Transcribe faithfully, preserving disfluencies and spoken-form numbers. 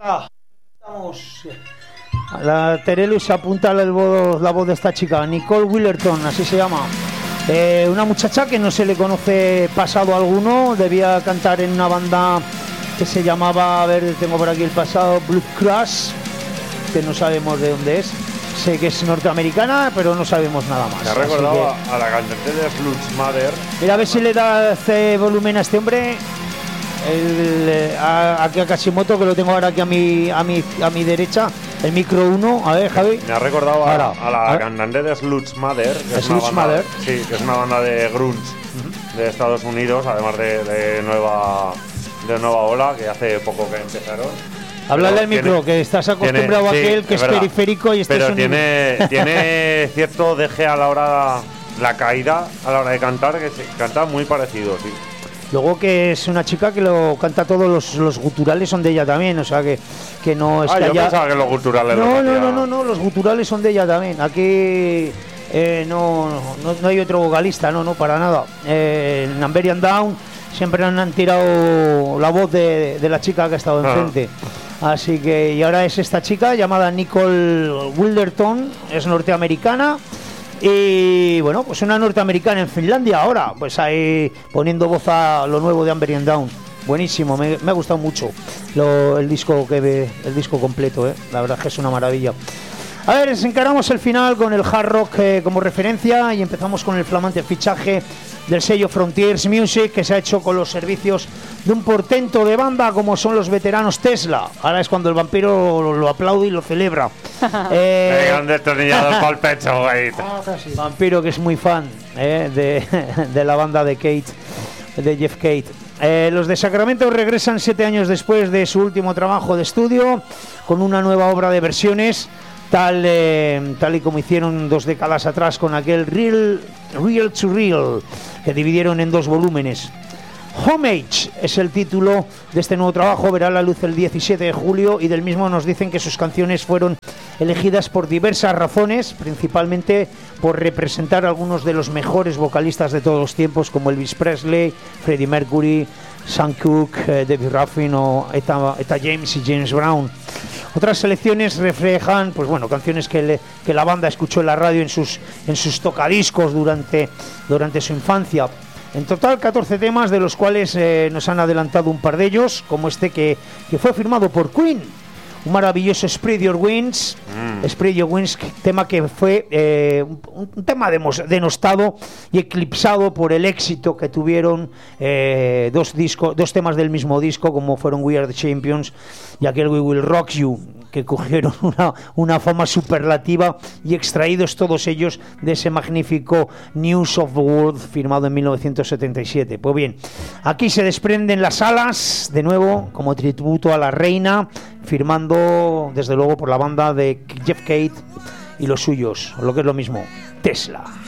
Ah, estamos. La Terelus apunta la voz, la voz de esta chica, Nicole Willerton, así se llama. Eh, una muchacha que no se le conoce pasado alguno, debía cantar en una banda que se llamaba, a ver, tengo por aquí el pasado, Blue Crush, que no sabemos de dónde es. Sé que es norteamericana, pero no sabemos nada más. Me ha recordado que... a la cantante de Sluts Mother. Mira, a ver si le da este volumen a este hombre. El, a, aquí a Kashimoto, que lo tengo ahora aquí a mi a mi a mi derecha, el micro uno. A ver, Javi. Me ha recordado a, ahora, a la a cantante de Sluts Mother, que es una banda, Mother. Sí, que es una banda de grunge uh-huh. de Estados Unidos, además de, de nueva de nueva ola, que hace poco que empezaron. Háblale al micro, que estás acostumbrado tiene, a aquel sí, que es, es periférico y este pero es un... tiene tiene cierto deje a la hora la caída a la hora de cantar, que se canta muy parecido, sí. Luego que es una chica que lo canta todos los, los guturales son de ella también, o sea que, que no es ah, que yo haya... pensaba que los guturales no, los no, no, no, no, los guturales son de ella también. Aquí eh, no, no, no hay otro vocalista, no, no, para nada. Eh, en Amberian Down siempre han, han tirado la voz de, de la chica que ha estado enfrente. Ah. Así que, y ahora es esta chica llamada Nicole Willerton, es norteamericana. Y bueno, pues una norteamericana en Finlandia ahora, pues ahí poniendo voz a lo nuevo de Amberian Down. Buenísimo, me, me ha gustado mucho lo, el disco que ve, el disco completo, ¿eh? La verdad es que es una maravilla. A ver, encaramos el final con el hard rock eh, como referencia y empezamos con el flamante fichaje del sello Frontiers Music, que se ha hecho con los servicios de un portento de banda como son los veteranos Tesla. Ahora es cuando el vampiro lo, lo aplaude y lo celebra. eh, Vengan destornillados para el pecho, güey. Vampiro, que es muy fan eh, de, de la banda de Kate, de Jeff Kate. Eh, los de Sacramento regresan siete años después de su último trabajo de estudio con una nueva obra de versiones. Tal, eh, tal y como hicieron dos décadas atrás con aquel Real, Real to Real, que dividieron en dos volúmenes. Homage es el título de este nuevo trabajo, verá la luz el diecisiete de julio y del mismo nos dicen que sus canciones fueron elegidas por diversas razones, principalmente por representar a algunos de los mejores vocalistas de todos los tiempos como Elvis Presley, Freddie Mercury, Sam Cooke, eh, Debbie Ruffin o Etta, Etta James y James Brown. Otras selecciones reflejan, pues bueno, canciones que, le, que la banda escuchó en la radio en sus, en sus tocadiscos durante, durante su infancia. En total catorce temas, de los cuales eh, nos han adelantado un par de ellos, como este que, que fue firmado por Queen. Un maravilloso Spread Your Wings, mm. Spread Your Wings, tema que fue eh, un, un tema denostado y eclipsado por el éxito que tuvieron eh, dos, discos, dos temas del mismo disco, como fueron We Are The Champions y aquel We Will Rock You, que cogieron una, una fama superlativa y extraídos todos ellos de ese magnífico News of the World firmado en mil novecientos setenta y siete. Pues bien, aquí se desprenden las alas, de nuevo, como tributo a la reina, firmando desde luego por la banda de Jeff Kate y los suyos, lo que es lo mismo, Tesla.